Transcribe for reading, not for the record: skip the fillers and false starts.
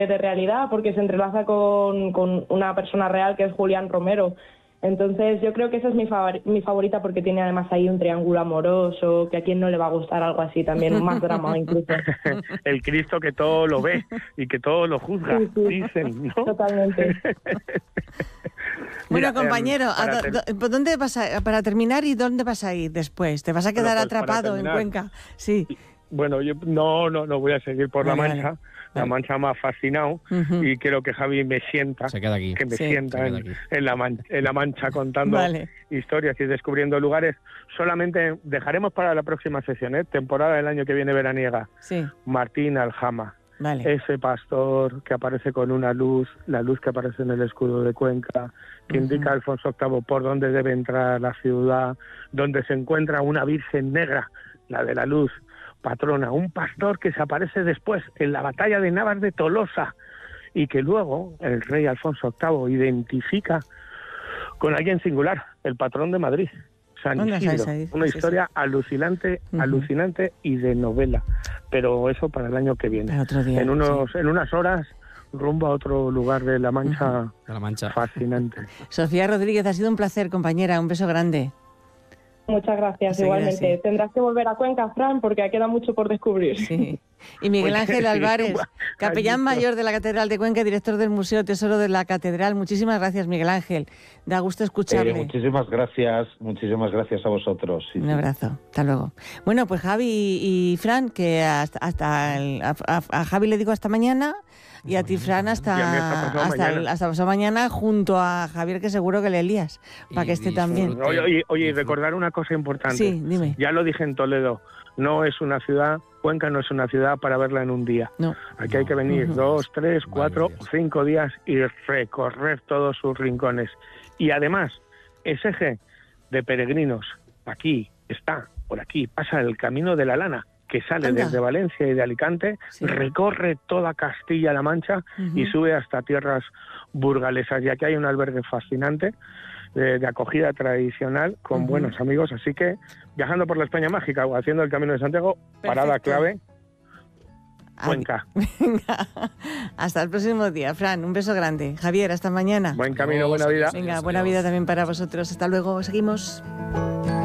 de realidad, porque se entrelaza con una persona real que es Julián Romero. Entonces yo creo que esa es mi favorita, porque tiene además ahí un triángulo amoroso, que a quien no le va a gustar algo así también, más drama incluso. El Cristo que todo lo ve y que todo lo juzga, sí. Dicen, ¿no? Totalmente. Bueno, compañero, ¿dónde vas para terminar, y dónde vas a ir después? ¿Te vas a quedar atrapado en Cuenca? Sí. Bueno, yo no voy a seguir por La Mancha. Vale. La Mancha me ha fascinado y quiero que Javi me sienta, se queda aquí. Que me sienta en La Mancha contando historias y descubriendo lugares. Solamente dejaremos para la próxima sesión, temporada del año que viene veraniega, Martín Aljama. Vale. Ese pastor que aparece con una luz, la luz que aparece en el escudo de Cuenca, que indica a Alfonso VIII por dónde debe entrar la ciudad, donde se encuentra una Virgen negra, la de la luz, patrona, un pastor que se aparece después en la batalla de Navas de Tolosa y que luego el rey Alfonso VIII identifica con alguien singular, el patrón de Madrid, San Isidro. Una historia alucinante y de novela, pero eso para el año que viene. Otro día, en unas horas, rumbo a otro lugar de La Mancha, fascinante. Sofía Rodríguez, ha sido un placer, compañera, un beso grande. Muchas gracias, igualmente. Tendrás que volver a Cuenca, Fran, porque queda mucho por descubrir. Sí. Y Miguel Ángel Álvarez, capellán mayor de la Catedral de Cuenca, director del Museo Tesoro de la Catedral. Muchísimas gracias, Miguel Ángel. Da gusto escucharle. Muchísimas gracias a vosotros. Sí, un abrazo, hasta luego. Bueno, pues Javi y Fran, que a Javi le digo hasta mañana, y a ti, Fran, hasta pasado mañana, junto a Javier, que seguro que le lías, para que esté también. Oye, recordar una cosa importante. Sí, dime. Ya lo dije en Toledo, no es una ciudad, Cuenca no es una ciudad para verla en un día. No. Aquí hay que venir 2, 3, 4 o 5 días y recorrer todos sus rincones. Y además, ese eje de peregrinos, aquí está, por aquí, pasa el Camino de la Lana, que sale desde Valencia y de Alicante, recorre toda Castilla-La Mancha y sube hasta tierras burgalesas. Y aquí hay un albergue fascinante de acogida tradicional con buenos amigos. Así que, viajando por la España mágica o haciendo el Camino de Santiago, parada clave, Cuenca. Venga, hasta el próximo día, Fran. Un beso grande. Javier, hasta mañana. Buen camino, buena vida. Venga, buena vida también para vosotros. Hasta luego, seguimos.